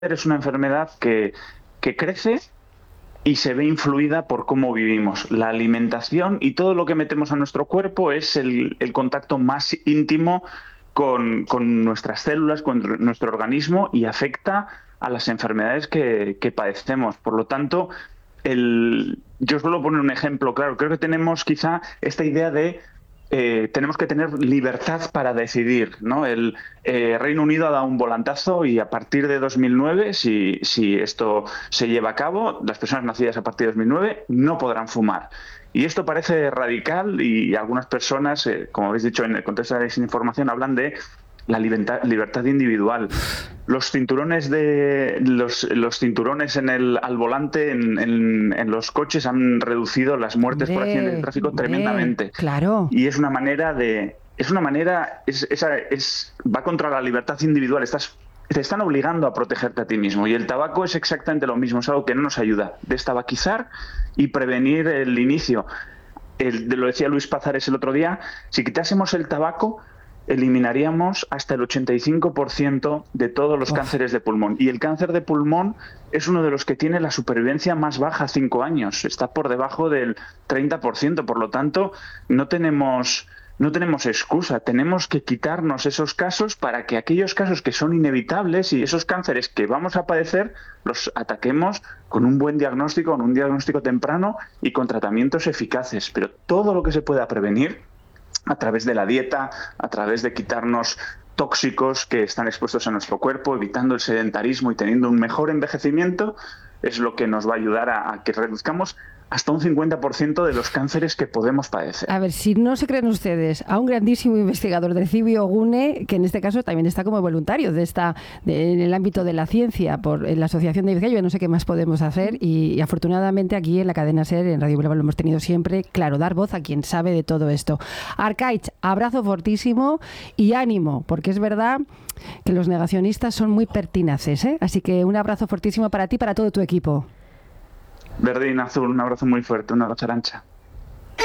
es una enfermedad que crece y se ve influida por cómo vivimos. La alimentación y todo lo que metemos a nuestro cuerpo es el contacto más íntimo con nuestras células, con nuestro organismo y afecta a las enfermedades que padecemos. Por lo tanto, yo suelo poner un ejemplo claro. Creo que tenemos quizá esta idea de tenemos que tener libertad para decidir, ¿no? El Reino Unido ha dado un volantazo y a partir de 2009, si esto se lleva a cabo, las personas nacidas a partir de 2009 no podrán fumar. Y esto parece radical y algunas personas, como habéis dicho en el contexto de la desinformación, hablan de la libertad individual. Los cinturones al volante en los coches han reducido las muertes por accidentes de Hombre, tráfico hombre, tremendamente. claro. Y es una manera va contra la libertad individual. Te están obligando a protegerte a ti mismo. Y el tabaco es exactamente lo mismo, es algo que no nos ayuda. Destabaquizar y prevenir el inicio. Lo decía Luis Pazares el otro día, si quitásemos el tabaco, eliminaríamos hasta el 85% de todos los Uf. cánceres de pulmón. Y el cáncer de pulmón es uno de los que tiene la supervivencia más baja, 5 años. Está por debajo del 30%. Por lo tanto, no tenemos excusa. Tenemos que quitarnos esos casos para que aquellos casos que son inevitables y esos cánceres que vamos a padecer los ataquemos con un buen diagnóstico, con un diagnóstico temprano y con tratamientos eficaces. Pero todo lo que se pueda prevenir a través de la dieta, a través de quitarnos tóxicos que están expuestos a nuestro cuerpo, evitando el sedentarismo y teniendo un mejor envejecimiento, es lo que nos va a ayudar a que reduzcamos hasta un 50% de los cánceres que podemos padecer. A ver, si no se creen ustedes a un grandísimo investigador del CIBio Gune, que en este caso también está como voluntario en el ámbito de la ciencia, en la Asociación de Vizcaya, yo no sé qué más podemos hacer y afortunadamente aquí en la cadena SER, en Radio Bilbao, lo hemos tenido siempre, claro, dar voz a quien sabe de todo esto. Arkaitz, abrazo fortísimo y ánimo, porque es verdad que los negacionistas son muy pertinaces, ¿eh? Así que un abrazo fortísimo para ti y para todo tu equipo. Verde y azul, un abrazo muy fuerte, una abrazo, Arantxa.